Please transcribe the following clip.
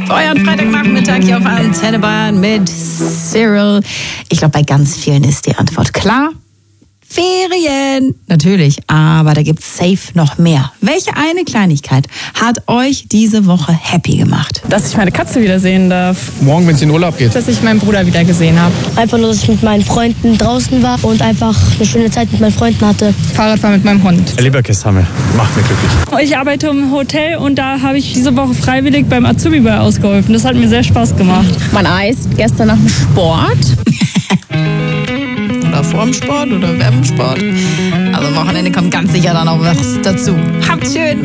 Euren Freitagnachmittag hier auf Antenne Bayern mit Cyril. Ich glaube, bei ganz vielen ist die Antwort klar. Ferien, natürlich, aber da gibt's safe noch mehr. Welche eine Kleinigkeit hat euch diese Woche happy gemacht? Dass ich meine Katze wiedersehen darf. Morgen, wenn es in den Urlaub geht. Dass ich meinen Bruder wieder gesehen habe. Einfach nur, dass ich mit meinen Freunden draußen war und einfach eine schöne Zeit mit meinen Freunden hatte. Fahrradfahren mit meinem Hund. Leberkäshammel, macht mich glücklich. Ich arbeite im Hotel und da habe ich diese Woche freiwillig beim Azubi-Ball ausgeholfen. Das hat mir sehr Spaß gemacht. Mein Eis gestern nach dem Sport. Oder vorm Sport oder während dem Sport. Also am Wochenende kommt ganz sicher dann auch was dazu. Habt schön.